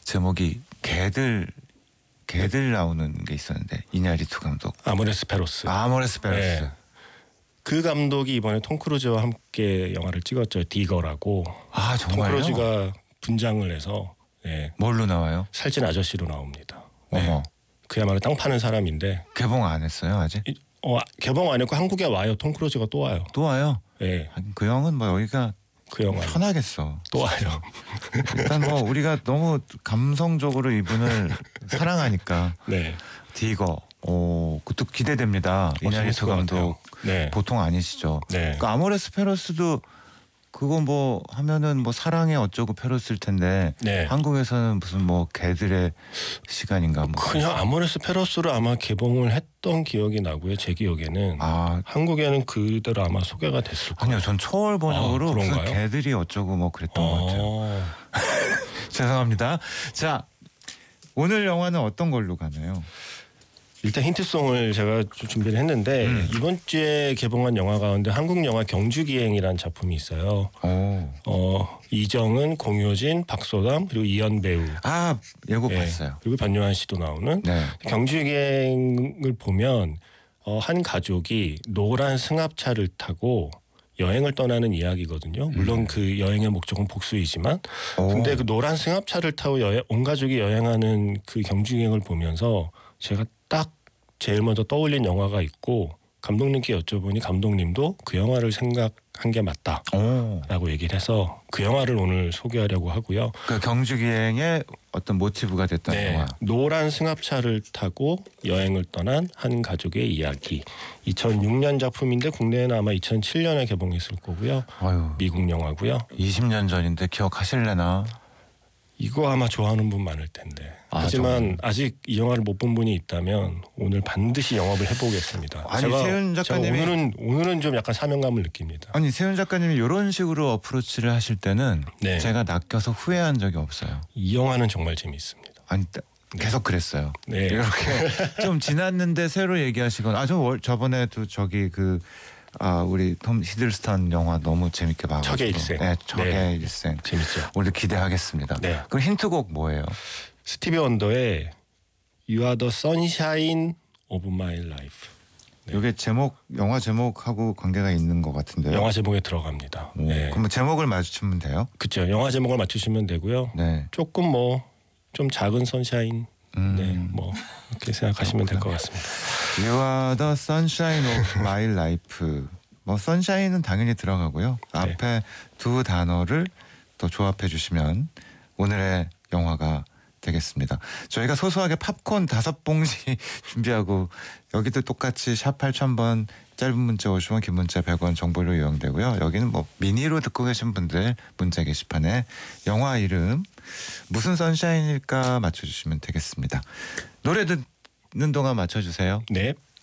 제목이 개들 나오는 게 있었는데 이냐리투 감독. 아모레스 페로스. 아모레스 페로스. 네. 그 감독이 이번에 톰 크루즈와 함께 영화를 찍었죠. 디거라고. 아 정말요? 톰 크루즈가 분장을 해서 뭘로 나와요? 살찐 아저씨로 나옵니다. 어머. 그야말로 땅 파는 사람인데 개봉 안 했어요 아직? 개봉 안 했고 한국에 와요. 톰 크루즈가 또 와요. 또 와요? 네. 그 형은 뭐 여기가 그 영화 편하겠어. 또 와요. 일단 뭐 우리가 너무 감성적으로 이분을 사랑하니까. 네. 디거. 그것도 기대됩니다. 이냐리투 감독. 네. 보통 아니시죠. 네. 그 아모레스 페로스도 그거 뭐 하면은 뭐 사랑의 어쩌고 페로스일 텐데 네. 한국에서는 무슨 뭐 개들의 시간인가 뭐. 그냥 아모레스 페로스로 아마 개봉을 했던 기억이 나고요. 제 기억에는. 한국에는 그대로 아마 소개가 됐을 거예요. 아니요, 전 초월 번역으로 무슨 그런가요? 개들이 어쩌고 뭐 그랬던 것 같아요. 죄송합니다. 자, 오늘 영화는 어떤 걸로 가나요? 일단 힌트송을 제가 준비를 했는데 이번 주에 개봉한 영화 가운데 한국 영화 경주기행이라는 작품이 있어요. 이정은, 공효진, 박소담 그리고 이연 배우. 예고 봤어요. 그리고 변요한 씨도 나오는 경주기행을 보면 한 가족이 노란 승합차를 타고 여행을 떠나는 이야기거든요. 물론 그 여행의 목적은 복수이지만 근데 그 노란 승합차를 타고 온 가족이 여행하는 그 경주기행을 보면서 제가 딱 제일 먼저 떠올린 영화가 있고 감독님께 여쭤보니 감독님도 그 영화를 생각한 게 맞다라고 얘기를 해서 그 영화를 오늘 소개하려고 하고요. 그 경주기행의 어떤 모티브가 됐던 영화. 노란 승합차를 타고 여행을 떠난 한 가족의 이야기. 2006년 작품인데 국내에는 아마 2007년에 개봉했을 거고요. 미국 영화고요. 20년 전인데 기억하실래나? 이거 아마 좋아하는 분 많을 텐데. 하지만 아직 이 영화를 못 본 분이 있다면 오늘 반드시 영업을 해보겠습니다. 세윤 작가님이 오늘은 좀 약간 사명감을 느낍니다. 아니 세윤 작가님이 이런 식으로 어프로치를 하실 때는 제가 낚여서 후회한 적이 없어요. 이 영화는 정말 재미있습니다. 아니 계속 그랬어요. 이렇게 좀 지났는데 새로 얘기하시거나 저번에도 저기 우리 톰 히들스턴 영화 너무 재밌게 봐가지고. 척의 일생. 척의 일생. 재밌죠. 오늘 기대하겠습니다. 그럼 힌트곡 뭐예요? 스티비 원더의 You Are the Sunshine of My Life. 이게 영화 제목하고 관계가 있는 것 같은데요. 영화 제목에 들어갑니다. 그럼 제목을 맞추면 돼요? 그렇죠. 영화 제목을 맞추시면 되고요. 조금 좀 작은 선샤인. 이렇게 생각하시면 될 것 같습니다. You are the sunshine of my life. 선샤인은 당연히 들어가고요. 앞에 두 단어를 또 조합해 주시면 오늘의 영화가 되겠습니다. 저희가 소소하게 팝콘 5봉지 준비하고 여기도 똑같이 샵 8000번 짧은 문자 50원 긴 문자 100원 정보로 이용되고요. 여기는 미니로 듣고 계신 분들 문자 게시판에 영화 이름 무슨 선샤인일까 맞춰주시면 되겠습니다. 노래 듣는 동안 맞춰주세요. 네.